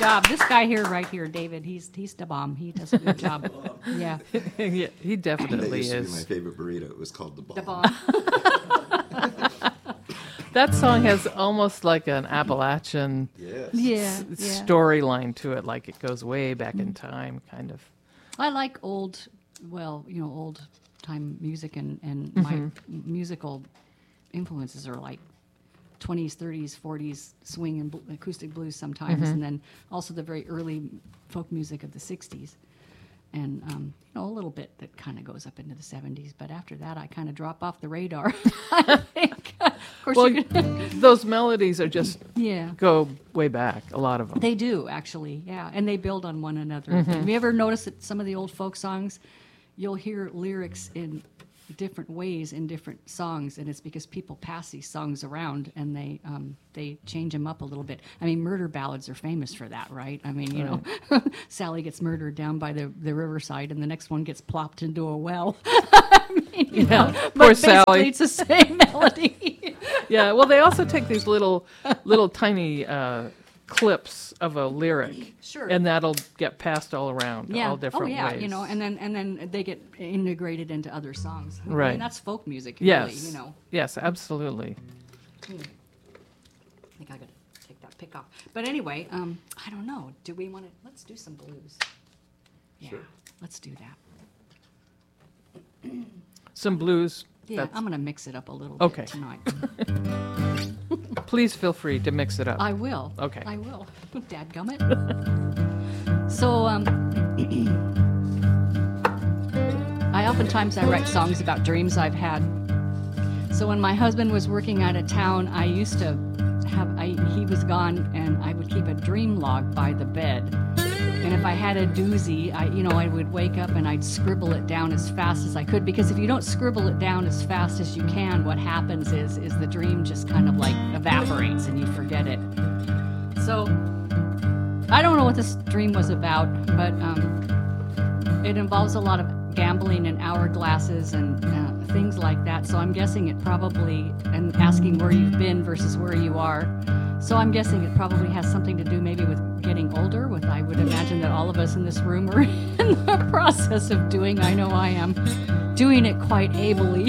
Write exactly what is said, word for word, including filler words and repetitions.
job. This guy here, right here, David, he's he's the bomb. He does a good job. Yeah. Yeah, he That definitely used to be is. my favorite burrito. It was called the bomb. The bomb. That song has almost like an Appalachian Yes. Yeah. s- yeah. storyline to it, like it goes way back in time, kind of. I like old, well, you know, old time music, and, and my Mm-hmm. musical influences are like twenties, thirties, forties swing and bl- acoustic blues sometimes, Mm-hmm. and then also the very early folk music of the sixties. And, um, you know, a little bit that kind of goes up into the seventies. But after that, I kind of drop off the radar, I think. Of course, Well, you could, those melodies are just yeah. go way back, a lot of them. They do, actually, yeah. And they build on one another. Mm-hmm. Have you ever noticed that some of the old folk songs, you'll hear lyrics in different ways in different songs, and it's because people pass these songs around and they um, they change them up a little bit. I mean, murder ballads are famous for that, right? I mean, you know, Sally gets murdered down by the, the riverside, and the next one gets plopped into a well. I mean, you know, Poor but basically Sally. it's the same melody. Yeah, well, they also take these little, little tiny uh, clips of a lyric, Sure. and that'll get passed all around, Yeah. all different oh, yeah. ways. You know, and then and then they get integrated into other songs. I Right. mean, that's folk music, yes, really. You know. yes, absolutely. I think I gotta take that pick off. But anyway, um, I don't know. Do we want to? Let's do some blues. Yeah. Sure. Let's do that. Some blues. Yeah. That's- I'm gonna mix it up a little Okay. bit tonight. Please feel free to mix it up. I will. Okay. I will. Dadgummit. So, um, I oftentimes I write songs about dreams I've had. So when my husband was working out of town, I used to have, I, he was gone, and I would keep a dream log by the bed. And if I had a doozy, I, you know, I would wake up and I'd scribble it down as fast as I could, because if you don't scribble it down as fast as you can, what happens is, is the dream just kind of like evaporates and you forget it. So I don't know what this dream was about, but um, it involves a lot of gambling and hourglasses and uh, things like that. So I'm guessing it probably, and asking where you've been versus where you are. So I'm guessing it probably has something to do maybe with getting older. With I would imagine that all of us in this room are in the process of doing, I know I am, doing it quite ably.